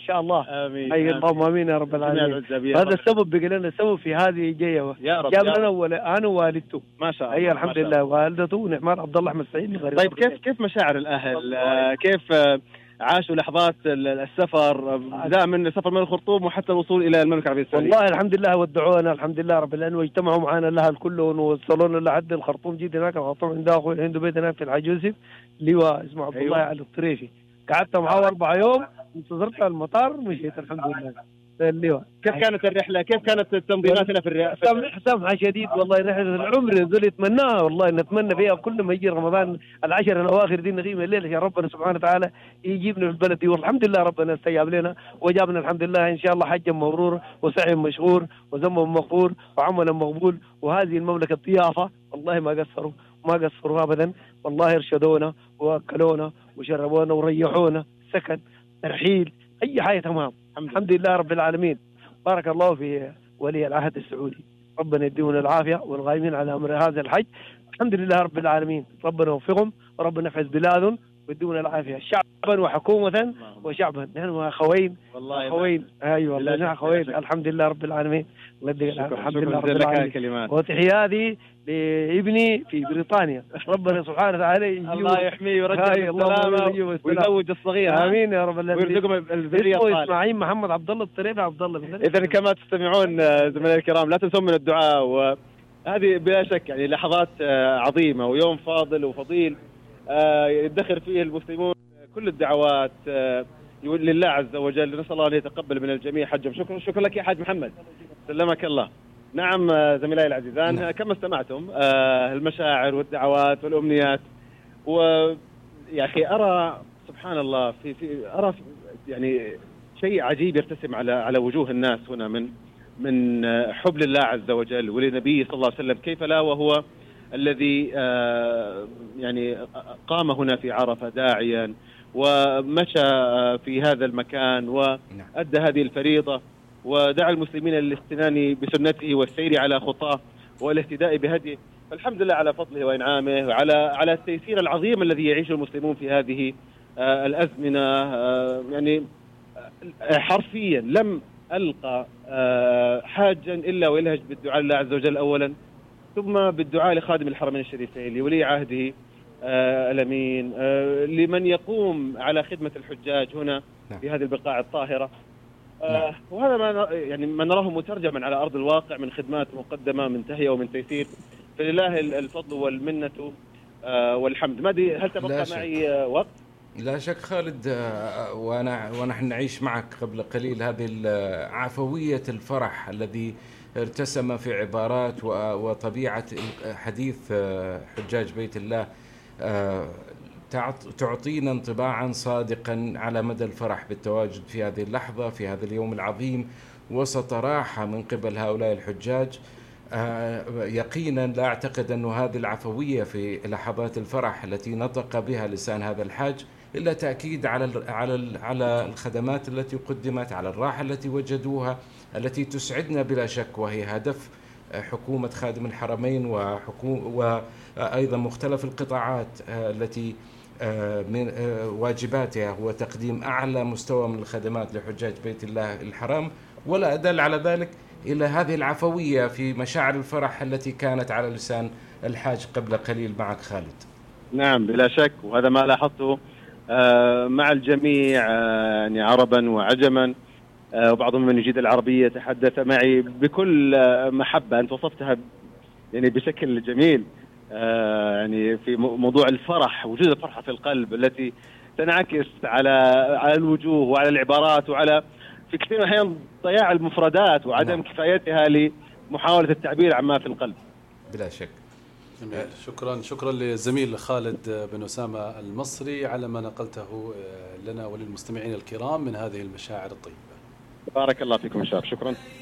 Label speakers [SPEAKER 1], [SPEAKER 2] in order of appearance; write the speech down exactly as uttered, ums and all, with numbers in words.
[SPEAKER 1] ان شاء الله.
[SPEAKER 2] امين
[SPEAKER 1] اي اللهم امين يا رب العالمين. هذا السبب بقى لنا السبب في هذه الجيه
[SPEAKER 2] يا رب.
[SPEAKER 1] جاب لنا ولا انا ووالدته
[SPEAKER 2] ما شاء الله.
[SPEAKER 1] اي الحمد لله، والدته ونعمان عبد الله احمد سعيد.
[SPEAKER 2] طيب كيف كيف مشاعر الاهل؟ آه كيف آه عاشوا لحظات السفر بداء من السفر من الخرطوم وحتى الوصول الى المملكه العربيه السعوديه؟
[SPEAKER 1] والله الحمد لله ودعونا الحمد لله رب العالمين، واجتمعوا معنا الاهل كلهم ووصلونا لحد الخرطوم. جيت هناك الخرطوم عنده اخوي عنده بيت هناك في الحاج يوسف لواء اسمه عبد الله علي الطريفي. قعدت معه اربع يوم، انتظرت المطار مشيت الحمد لله. اللواء
[SPEAKER 2] كيف كانت الرحله؟ كيف كانت التنظيمات هنا في الرحله؟
[SPEAKER 1] سمحه شديد والله. رحله العمر نزل يتمناها والله، نتمنى فيها كل ما يجي رمضان العشر الاواخر دي نقيم الليله يا ربنا سبحانه وتعالى يجيبنا في البلد دي، والحمد لله ربنا استجاب لنا وجابنا الحمد لله ان شاء الله حجا مبرور وسعي مشكور وذنب مغفور وعملا مقبول. وهذه المملكه الضيافه والله ما قصروا ما قصروا ابدا والله، ارشدونا واكلونا وشربونا وريحونا، سكن ترحيل اي حاجه تمام الحمد لله رب العالمين. بارك الله في ولي العهد السعودي، ربنا يديهم العافيه والغايمين على امر هذا الحج الحمد لله رب العالمين. ربنا يوفقهم وربنا يحفظ بلادهم ويديهم العافيه شعبا وحكومه وشعبا. نحن اخوين اخوين ايوه والله نحن اخوين الحمد لله رب العالمين. الحمد لله رب العالمين. وتحياتي لابني في بريطانيا، ربنا سبحانه وتعالى
[SPEAKER 2] الله يحميه ويرجع السلامه ويزوج الصغير.
[SPEAKER 1] امين يا رب العالمين
[SPEAKER 2] ويرزقهم الذريه الصالحه.
[SPEAKER 1] اسماعيل محمد عبد الله الطريفي عبد الله.
[SPEAKER 2] اذا كما تستمعون زملائي الكرام لا تنسون من الدعاء، وهذه بلا شك يعني لحظات عظيمه ويوم فاضل وفضيل يدخر فيه المسلمون كل الدعوات لله عز وجل. نسال الله ان يتقبل من الجميع حجهم. شكرا شكرا لك يا حاج محمد، سلمك الله. نعم زملائي العزيزان، نعم. كما استمعتم المشاعر والدعوات والامنيات، ويا اخي ارى سبحان الله في في ارى في يعني شيء عجيب يرتسم على على وجوه الناس هنا من من حب لله عز وجل ولنبيه صلى الله عليه وسلم. كيف لا وهو الذي يعني قام هنا في عرفة داعيا ومشى في هذا المكان وأدى هذه الفريضة ودعا المسلمين للاستنان بسنته والسير على خطاه والاهتداء بهديه. فالحمد لله على فضله وإنعامه وعلى على التيسير العظيم الذي يعيشه المسلمون في هذه الأزمنة. يعني حرفيا لم ألقى حاجا إلا ويلهج بالدعاء لله عز وجل أولا، ثم بالدعاء لخادم الحرمين الشريفين لولي عهده آه الأمين، آه لمن يقوم على خدمة الحجاج هنا في هذه البقاع الطاهرة. آه وهذا ما يعني ما نراه مترجما على أرض الواقع من خدمات مقدمة من تهيئة ومن تيسير. فلله الفضل والمنة آه والحمد. ما أدري هل تبقى معي آه وقت؟
[SPEAKER 3] لا شك خالد، وأنا ونحن نعيش معك قبل قليل هذه عفوية الفرح الذي ارتسم في عبارات وطبيعة حديث حجاج بيت الله تعطينا انطباعا صادقا على مدى الفرح بالتواجد في هذه اللحظة في هذا اليوم العظيم وسط راحة من قبل هؤلاء الحجاج. يقينا لا أعتقد أن هذه العفوية في لحظات الفرح التي نطق بها لسان هذا الحاج إلا تأكيد على على على الخدمات التي قدمت، على الراحة التي وجدوها التي تسعدنا بلا شك، وهي هدف حكومة خادم الحرمين وحكومة وأيضا مختلف القطاعات التي من واجباتها هو تقديم أعلى مستوى من الخدمات لحجاج بيت الله الحرام. ولا أدل على ذلك إلى هذه العفوية في مشاعر الفرح التي كانت على لسان الحاج قبل قليل معك خالد.
[SPEAKER 2] نعم بلا شك، وهذا ما لاحظته مع الجميع يعني عربا وعجما، وبعضهم من يجيد العربية تحدث معي بكل محبة. أنت وصفتها يعني بشكل جميل، يعني في موضوع الفرح، وجود الفرحة في القلب التي تنعكس على على الوجوه وعلى العبارات وعلى في كثير من الأحيان ضياع المفردات وعدم نعم. كفايتها لمحاولة التعبير عما في القلب.
[SPEAKER 3] بلا شك.
[SPEAKER 4] جميل. شكرا شكرا للزميل خالد بن أسامة المصري على ما نقلته لنا وللمستمعين الكرام من هذه المشاعر الطيبة.
[SPEAKER 2] بارك الله فيكم شباب، شكرا.